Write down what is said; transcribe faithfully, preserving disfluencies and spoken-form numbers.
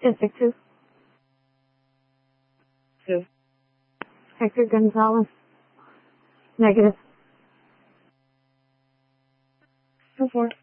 District two. Two. Hector Gonzalez. Negative. Two four.